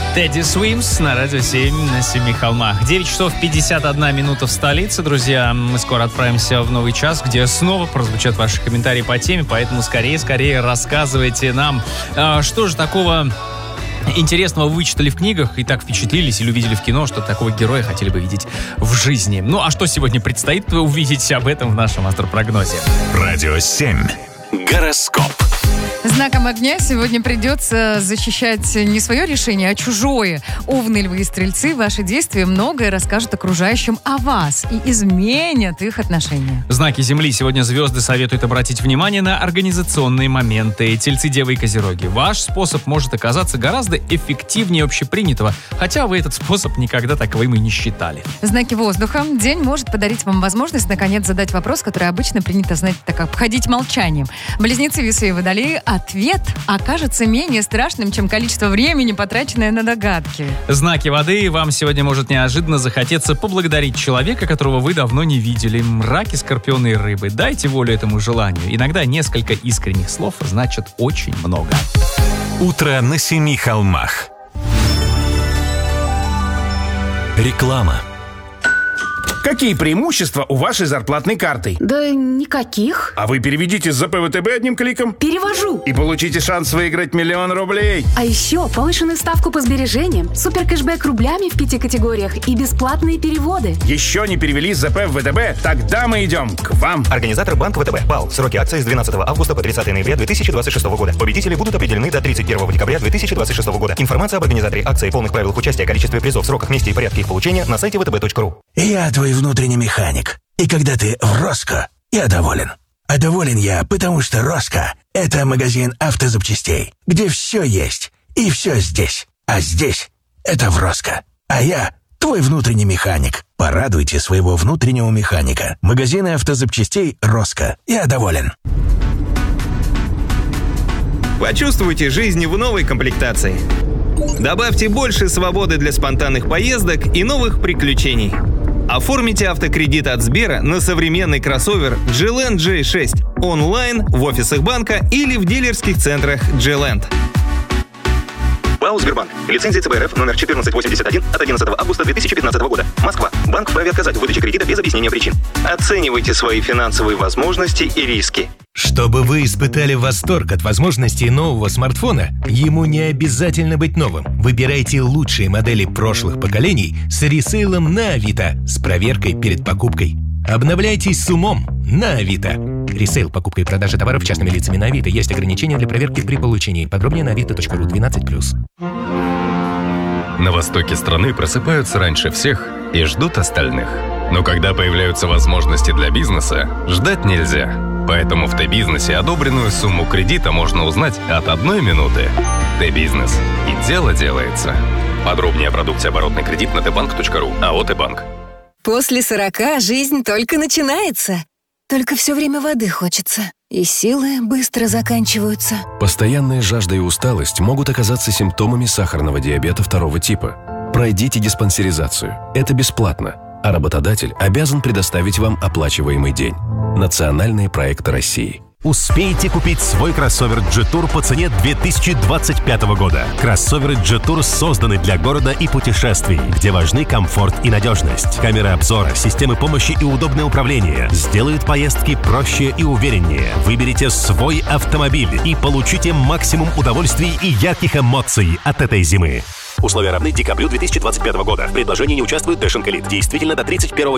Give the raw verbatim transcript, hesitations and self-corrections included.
Teddy Swims на радио семь на семи холмах. девять часов пятьдесят одна минута в столице, друзья. Мы скоро отправимся в новый час, где снова прозвучат ваши комментарии по теме, поэтому скорее-скорее рассказывайте нам, что же такого интересного вы читали в книгах и так впечатлились или увидели в кино, что такого героя хотели бы видеть в жизни. Ну а что сегодня предстоит увидеть, об этом в нашем астропрогнозе. Радио семь. Гороскоп. Знаком огня сегодня придется защищать не свое решение, а чужое. Овны, львы и стрельцы, ваши действия многое расскажут окружающим о вас и изменят их отношения. Знаки Земли. Сегодня звезды советуют обратить внимание на организационные моменты. Тельцы, девы и козероги. Ваш способ может оказаться гораздо эффективнее общепринятого, хотя вы этот способ никогда таковым и не считали. Знаки воздуха. День может подарить вам возможность наконец задать вопрос, который обычно принято, знаете, так обходить молчанием. Близнецы, весы и водолеи. Ответ окажется менее страшным, чем количество времени, потраченное на догадки. Знаки воды. Вам сегодня может неожиданно захотеться поблагодарить человека, которого вы давно не видели. Раки, скорпионы и рыбы. Дайте волю этому желанию. Иногда несколько искренних слов значат очень много. Утро на семи холмах. Реклама. Какие преимущества у вашей зарплатной карты? Да никаких. А вы переведите с ЗП ВТБ одним кликом. Перевожу. И получите шанс выиграть миллион рублей. А еще повышенную ставку по сбережениям, супер кэшбэк рублями в пяти категориях и бесплатные переводы. Еще не перевели с ЗП в ВТБ? Тогда мы идем к вам. Организатор Банк ВТБ. ПАО. Сроки акции с двенадцатого августа по тридцатое ноября две тысячи двадцать шестого года. Победители будут определены до тридцать первого декабря две тысячи двадцать шестого года. Информация об организаторе акции, полных правилах участия, количестве призов, сроках, месте и порядке их получения на сайте вэ тэ бэ точка ру. Я твой внутренний механик. И когда ты в Роско, я доволен. А доволен я, потому что Роско – это магазин автозапчастей, где все есть и все здесь. А здесь – это в Роско. А я – твой внутренний механик. Порадуйте своего внутреннего механика. Магазины автозапчастей Роско. Я доволен. Почувствуйте жизнь в новой комплектации. Добавьте больше свободы для спонтанных поездок и новых приключений. Оформите автокредит от Сбера на современный кроссовер джи ленд джей шесть онлайн, в офисах банка или в дилерских центрах джи ленд. ПАО «Сбербанк». Лицензия цэ бэ эр эф номер четырнадцать восемьдесят один от одиннадцатого августа две тысячи пятнадцатого года. Москва. Банк вправе отказать в выдаче кредита без объяснения причин. Оценивайте свои финансовые возможности и риски. Чтобы вы испытали восторг от возможностей нового смартфона, ему не обязательно быть новым. Выбирайте лучшие модели прошлых поколений с ресейлом на Авито с проверкой перед покупкой. Обновляйтесь с умом на Авито. Ресейл, покупка и продажа товаров частными лицами на Авито. Есть ограничения для проверки при получении. Подробнее на авито точка ру. двенадцать плюс. На востоке страны просыпаются раньше всех и ждут остальных. Но когда появляются возможности для бизнеса, ждать нельзя. Поэтому в Т-бизнесе одобренную сумму кредита можно узнать от одной минуты. Т-бизнес. И дело делается. Подробнее о продукте оборотный кредит на тэ банк точка ру. АО «Т-банк». После сорока жизнь только начинается. Только все время воды хочется. И силы быстро заканчиваются. Постоянная жажда и усталость могут оказаться симптомами сахарного диабета второго типа. Пройдите диспансеризацию. Это бесплатно. А работодатель обязан предоставить вам оплачиваемый день. Национальные проекты России. Успейте купить свой кроссовер джи-тур по цене две тысячи двадцать пятого года. Кроссоверы джи-тур созданы для города и путешествий, где важны комфорт и надежность. Камеры обзора, системы помощи и удобное управление сделают поездки проще и увереннее. Выберите свой автомобиль и получите максимум удовольствий и ярких эмоций от этой зимы. Условия равны декабрю две тысячи двадцать пятого года. В предложении не участвует Dash Elite. Действительно до тридцать первого